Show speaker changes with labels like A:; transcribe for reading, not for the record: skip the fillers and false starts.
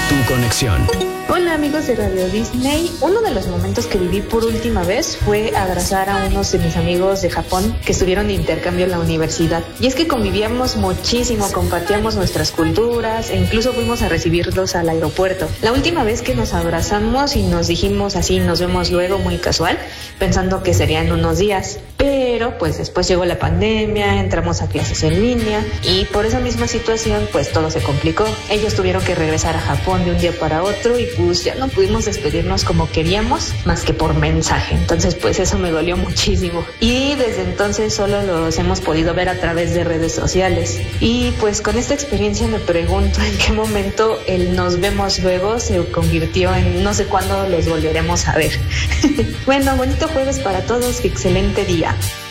A: tu conexión.
B: Hola amigos de Radio Disney, uno de los momentos que viví por última vez fue abrazar a unos de mis amigos de Japón que estuvieron de intercambio en la universidad. Y es que convivíamos muchísimo, compartíamos nuestras culturas e incluso fuimos a recibirlos al aeropuerto. La última vez que nos abrazamos y nos dijimos así, nos vemos luego, muy casual, pensando que serían unos días. Pero pues después llegó la pandemia, entramos a clases en línea y por esa misma situación pues todo se complicó. Ellos tuvieron que regresar a Japón de un día para otro y pues ya no pudimos despedirnos como queríamos más que por mensaje. Entonces pues eso me dolió muchísimo y desde entonces solo los hemos podido ver a través de redes sociales. Y pues con esta experiencia me pregunto en qué momento el nos vemos luego se convirtió en no sé cuándo los volveremos a ver. Bueno, bonito jueves para todos y excelente día.